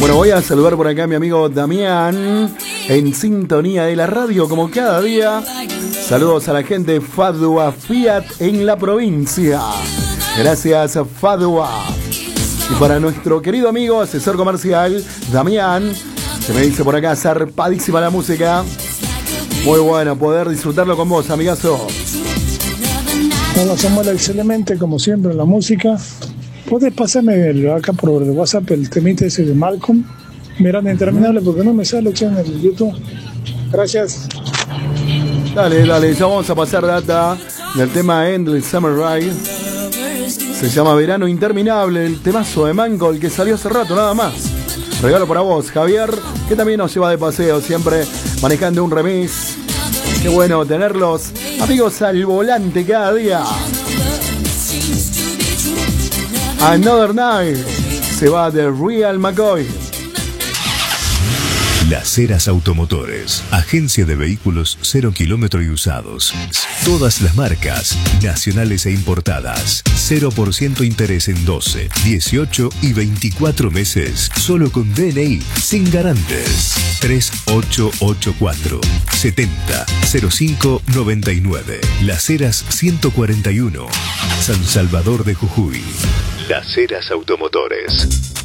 Bueno, voy a saludar por acá a mi amigo Damián, en sintonía de la radio como cada día. Saludos a la gente de Fadua Fiat en la provincia. Gracias, Fadua. Y para nuestro querido amigo, asesor comercial, Damián, que me dice por acá, zarpadísima la música. Muy bueno poder disfrutarlo con vos, amigazo. Hola Samuel, excelente como siempre la música. ¿Puedes pasarme acá por WhatsApp el temita ese de Malcolm? Verano interminable porque no me sale en el YouTube. Gracias. Dale, ya vamos a pasar data del tema Endless Summer Ride. Se llama Verano Interminable, el temazo de Manco, el que salió hace rato nada más. Regalo para vos, Javier, que también nos lleva de paseo, siempre manejando un remix. Qué bueno tenerlos, amigos al volante cada día. Another Night se va de Real McCoy. Las Heras Automotores, agencia de vehículos 0 kilómetro y usados. Todas las marcas, nacionales e importadas. 0% interés en 12, 18 y 24 meses. Solo con DNI, sin garantes. 3884 70 05 99. Las Heras 141. San Salvador de Jujuy. Las Heras Automotores.